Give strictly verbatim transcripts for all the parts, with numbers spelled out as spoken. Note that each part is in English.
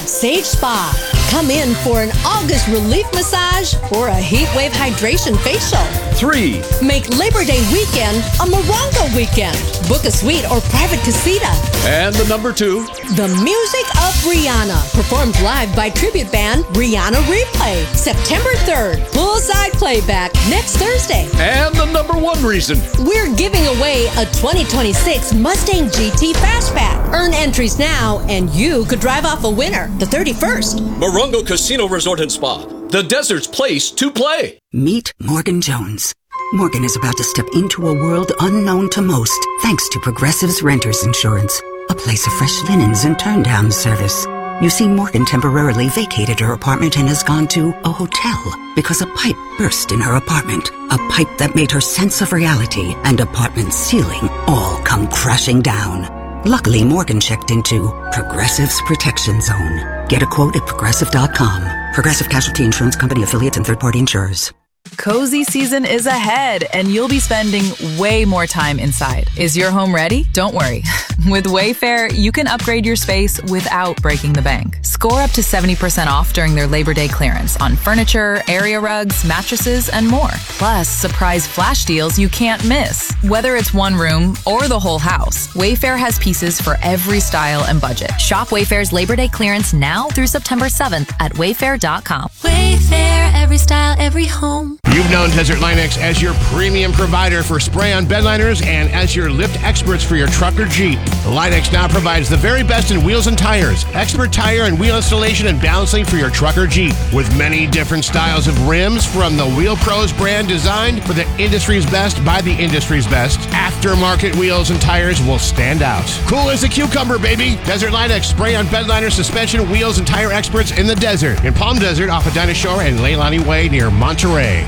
Sage Spa. Come in for an August relief massage or a heat wave hydration facial. Three. Make Labor Day weekend a Morongo weekend. Book a suite or private casita. And the number two. The music of Rihanna. Performed live by tribute band Rihanna Replay. September third. Poolside playback next Thursday. And the number one reason. We're giving away a twenty twenty-six Mustang G T Fastback. Earn entries now and you could drive off a winner the thirty-first. Morongo Casino Resort and Spa. The desert's place to play. Meet Morgan Jones. Morgan is about to step into a world unknown to most thanks to Progressive's Renters Insurance, a place of fresh linens and turn-down service. You see, Morgan temporarily vacated her apartment and has gone to a hotel because a pipe burst in her apartment. A pipe that made her sense of reality and apartment ceiling all come crashing down. Luckily, Morgan checked into Progressive's Protection Zone. Get a quote at progressive dot com. Progressive Casualty Insurance Company affiliates and third-party insurers. Cozy season is ahead, and you'll be spending way more time inside. Is your home ready? Don't worry. With Wayfair, you can upgrade your space without breaking the bank. Score up to seventy percent off during their Labor Day clearance on furniture, area rugs, mattresses, and more. Plus, surprise flash deals you can't miss. Whether it's one room or the whole house, Wayfair has pieces for every style and budget. Shop Wayfair's Labor Day clearance now through September seventh at wayfair dot com. Wayfair, every style, every home. You've known Desert Linux as your premium provider for spray-on bedliners and as your lift experts for your truck or Jeep. Linux now provides the very best in wheels and tires, expert tire and wheel installation and balancing for your truck or Jeep. With many different styles of rims from the Wheel Pros brand designed for the industry's best by the industry's best, aftermarket wheels and tires will stand out. Cool as a cucumber, baby! Desert Linux, spray-on bedliner, suspension, wheels, and tire experts in the desert. In Palm Desert, off of Dinah Shore and Leilani Way near Monterey.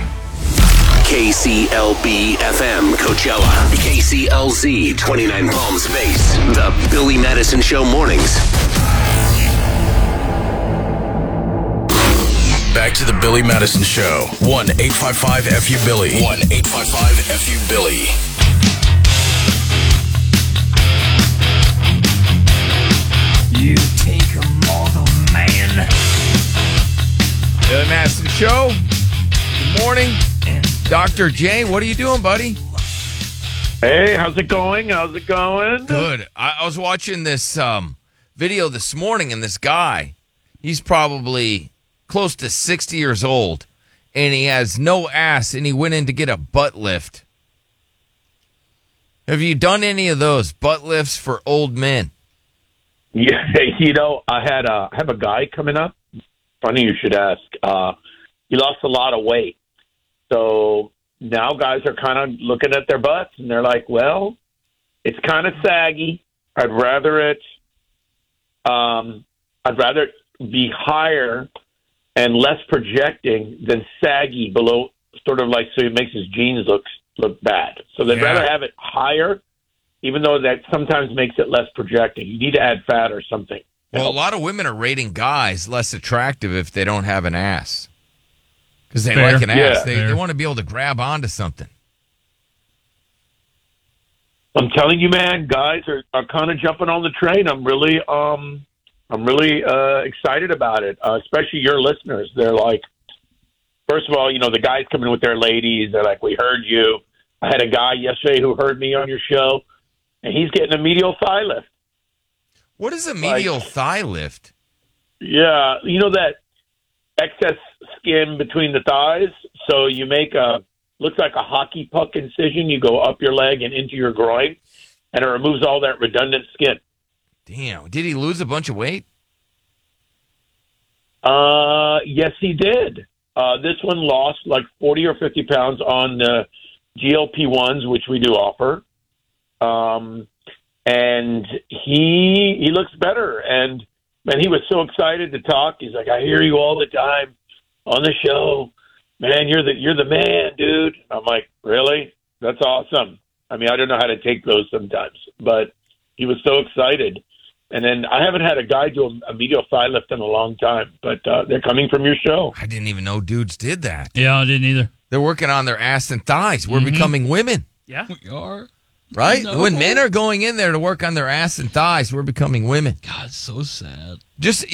K C L B F M Coachella, K C L Z twenty-nine Palms Base, the Billy Madison Show mornings. Back to the Billy Madison Show. one eight five five F U Billy. one eight five five F U Billy. You take a model, man. Billy Madison Show. Good morning. Doctor J, what are you doing, buddy? Hey, how's it going? How's it going? Good. I, I was watching this um, video this morning, and this guy, he's probably close to sixty years old, and he has no ass, and he went in to get a butt lift. Have you done any of those butt lifts for old men? Yeah, you know, I had a, I have a guy coming up. Funny you should ask. Uh, he lost a lot of weight. So now guys are kind of looking at their butts, and they're like, well, it's kind of saggy. I'd rather it, um, I'd rather it be higher and less projecting than saggy below, sort of like, so it makes his jeans look, look bad. So they'd Yeah. rather have it higher, even though that sometimes makes it less projecting. You need to add fat or something. Well, a lot of women are rating guys less attractive if they don't have an ass. Because they Fair. like an ass. Yeah. They, they want to be able to grab onto something. I'm telling you, man, guys are, are kind of jumping on the train. I'm really, um, I'm really uh, excited about it, uh, especially your listeners. They're like, first of all, you know, the guys coming with their ladies. They're like, we heard you. I had a guy yesterday who heard me on your show, and he's getting a medial thigh lift. What is a medial Like- thigh lift? Yeah, you know that excess skin between the thighs? So you make a, looks like a hockey puck incision. You go up your leg and into your groin, and it removes all that redundant skin. Damn. Did he lose a bunch of weight? Uh, yes, he did. Uh, this one lost like forty or fifty pounds on the G L P ones, which we do offer. Um, and he he looks better. And, man, he was so excited to talk. He's like, I hear you all the time on the show. Man, you're the you're the man, dude. I'm like, really? That's awesome. I mean, I don't know how to take those sometimes, but he was so excited. And then I haven't had a guy do a, a medial thigh lift in a long time, but uh, they're coming from your show. I didn't even know dudes did that. Yeah, I didn't either. They're working on their ass and thighs. We're Mhm. becoming women, Yeah, we are. right? No. When men are going in there to work on their ass and thighs, we're becoming women. God, so sad. Just